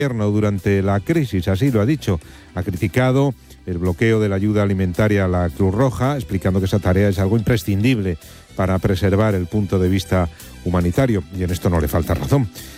durante la crisis, así lo ha dicho. Ha criticado el bloqueo de la ayuda alimentaria a la Cruz Roja, explicando que esa tarea es algo imprescindible para preservar el punto de vista humanitario, y en esto no le falta razón.